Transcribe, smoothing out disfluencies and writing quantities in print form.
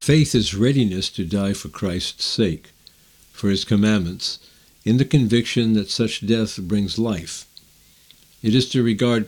Faith is readiness to die for Christ's sake, for his commandments, in the conviction that such death brings life. It is to regard